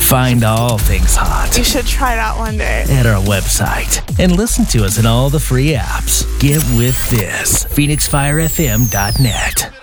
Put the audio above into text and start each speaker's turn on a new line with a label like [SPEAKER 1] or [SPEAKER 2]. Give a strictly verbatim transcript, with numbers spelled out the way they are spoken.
[SPEAKER 1] Find all things hot.
[SPEAKER 2] You should try it out one day.
[SPEAKER 1] At our website. And listen to us in all the free apps. Get with this. Phoenix Fire F M dot net.